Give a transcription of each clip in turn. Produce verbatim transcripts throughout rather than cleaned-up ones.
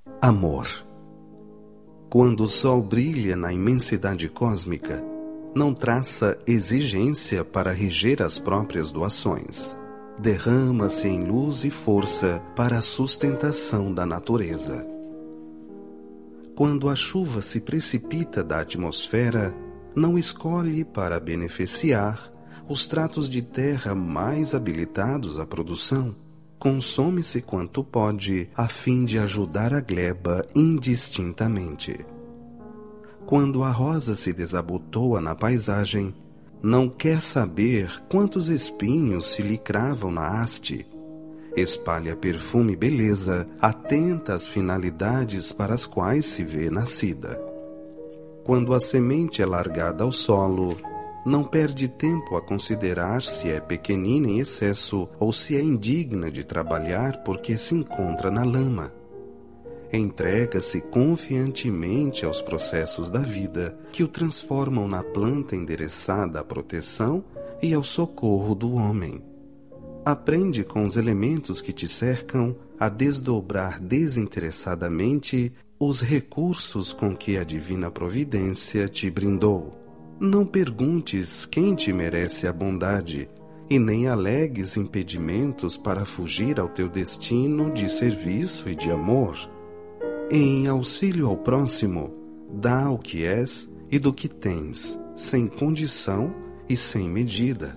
Amor. Quando o sol brilha na imensidade cósmica, não traça exigência para reger as próprias doações. Derrama-se em luz e força para a sustentação da natureza. Quando a chuva se precipita da atmosfera, não escolhe para beneficiar os tratos de terra mais habilitados à produção. Consome-se quanto pode, a fim de ajudar a gleba indistintamente. Quando a rosa se desabotoa na paisagem, não quer saber quantos espinhos se lhe cravam na haste. Espalha perfume e beleza, atenta às finalidades para as quais se vê nascida. Quando a semente é largada ao solo, não perde tempo a considerar se é pequenina em excesso ou se é indigna de trabalhar porque se encontra na lama. Entrega-se confiantemente aos processos da vida que o transformam na planta endereçada à proteção e ao socorro do homem. Aprende com os elementos que te cercam a desdobrar desinteressadamente os recursos com que a divina providência te brindou. Não perguntes quem te merece a bondade e nem alegues impedimentos para fugir ao teu destino de serviço e de amor. Em auxílio ao próximo, dá o que és e do que tens, sem condição e sem medida.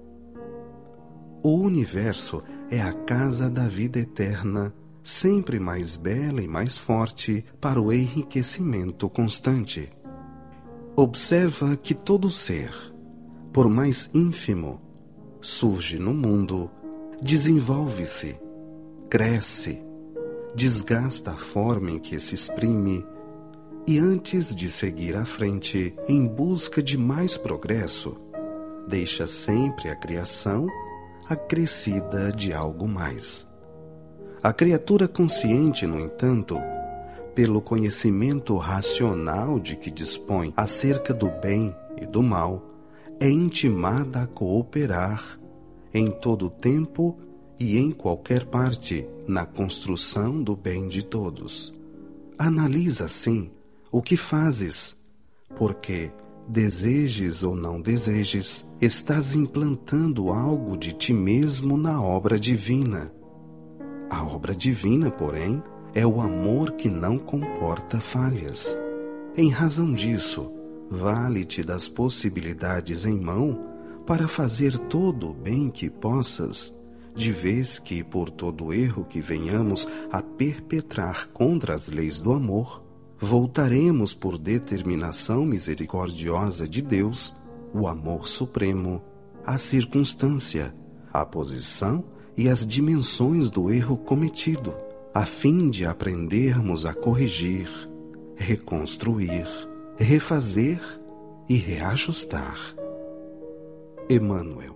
O universo é a casa da vida eterna, sempre mais bela e mais forte para o enriquecimento constante. Observa que todo ser, por mais ínfimo, surge no mundo, desenvolve-se, cresce, desgasta a forma em que se exprime e antes de seguir à frente em busca de mais progresso, deixa sempre a criação acrescida de algo mais. A criatura consciente, no entanto, pelo conhecimento racional de que dispõe acerca do bem e do mal, é intimada a cooperar em todo o tempo e em qualquer parte na construção do bem de todos. Analisa, assim, o que fazes, porque, desejes ou não desejes, estás implantando algo de ti mesmo na obra divina. A obra divina, porém, é o amor que não comporta falhas. Em razão disso, vale-te das possibilidades em mão para fazer todo o bem que possas, de vez que, por todo erro que venhamos a perpetrar contra as leis do amor, voltaremos por determinação misericordiosa de Deus, o amor supremo, à circunstância, à posição e às dimensões do erro cometido, a fim de aprendermos a corrigir, reconstruir, refazer e reajustar. Emmanuel.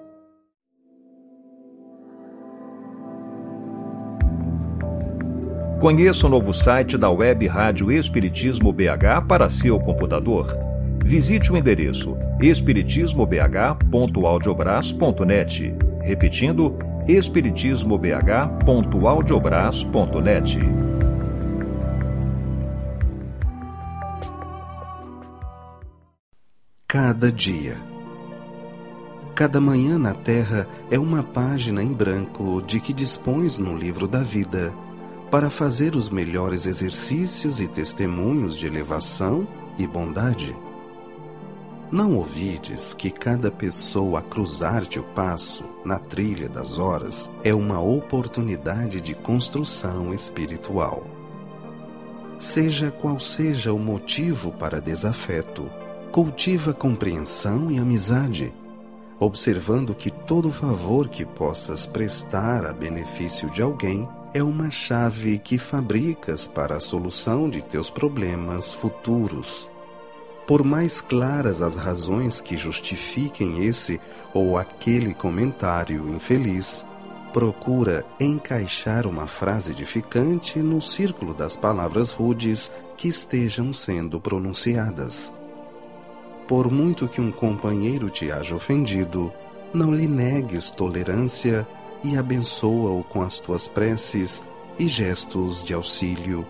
Conheça o novo site da Web Rádio Espiritismo B H para seu computador. Visite o endereço espiritismo b h ponto audiobras ponto net. Repetindo, espiritismo b h ponto audiobras ponto net. Cada dia. Cada manhã na Terra é uma página em branco de que dispões no livro da vida para fazer os melhores exercícios e testemunhos de elevação e bondade. Não ouvides que cada pessoa a cruzar-te o passo na trilha das horas é uma oportunidade de construção espiritual. Seja qual seja o motivo para desafeto, cultiva compreensão e amizade, observando que todo favor que possas prestar a benefício de alguém é uma chave que fabricas para a solução de teus problemas futuros. Por mais claras as razões que justifiquem esse ou aquele comentário infeliz, procura encaixar uma frase edificante no círculo das palavras rudes que estejam sendo pronunciadas. Por muito que um companheiro te haja ofendido, não lhe negues tolerância e abençoa-o com as tuas preces e gestos de auxílio.